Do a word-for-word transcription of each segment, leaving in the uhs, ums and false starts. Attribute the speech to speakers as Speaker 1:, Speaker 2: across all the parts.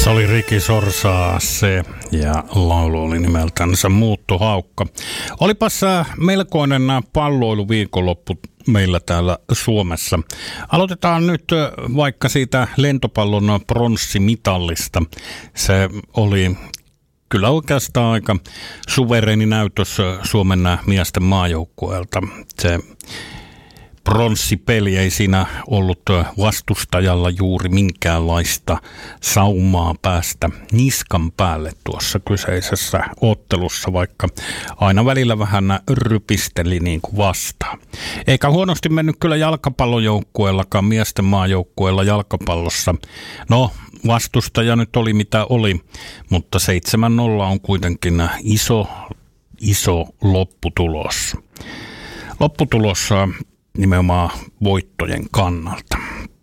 Speaker 1: Se oli Riki Sorsaa se, ja laulu oli nimeltänsä Muuttohaukka. Olipas melkoinen palloiluviikonloppu meillä täällä Suomessa. Aloitetaan nyt vaikka siitä lentopallon pronssimitallista. Se oli kyllä oikeastaan aika suvereeni näytös Suomen miesten maajoukkueelta. Se pronssipeli ei siinä ollut vastustajalla juuri minkäänlaista saumaa päästä niskan päälle tuossa kyseisessä ottelussa, vaikka aina välillä vähän rypisteli niin kuin vastaan. Eikä huonosti mennyt kyllä jalkapallojoukkueellakaan, miesten maajoukkueella jalkapallossa. No, vastustaja nyt oli mitä oli, mutta seitsemän nolla on kuitenkin iso, iso lopputulos. Lopputulos nimenomaan voittojen kannalta.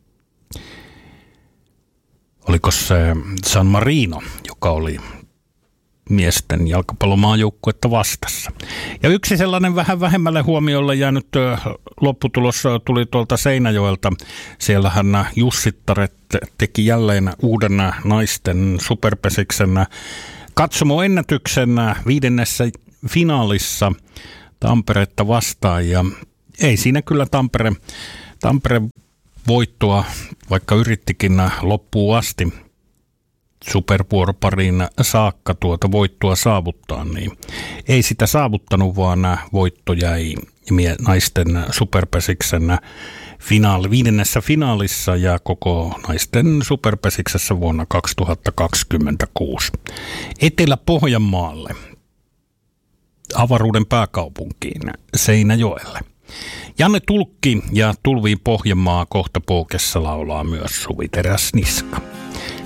Speaker 1: Oliko se San Marino, joka oli miesten jalkapallomaajoukkuetta vastassa. Ja yksi sellainen vähän vähemmälle huomiolle jäänyt lopputulos tuli tuolta Seinäjoelta. Siellähän Jussittaret teki jälleen uuden naisten superpesiksen katsomoennätyksen viidennessä finaalissa Tamperetta vastaan, ja ei siinä kyllä Tampere, Tampere voittoa, vaikka yrittikin loppuun asti supervuoropariin saakka tuota voittoa saavuttaa, niin ei sitä saavuttanut, vaan voitto jäi naisten superpesiksen finaali, viidennessä finaalissa ja koko naisten superpesiksessä vuonna kaksituhattakaksikymmentäkuusi. Etelä-Pohjanmaalle, avaruuden pääkaupunkiin Seinäjoelle. Janne Tulkki ja Tulviin Pohjanmaa kohta poukessa laulaa myös Suvi Teräsniska.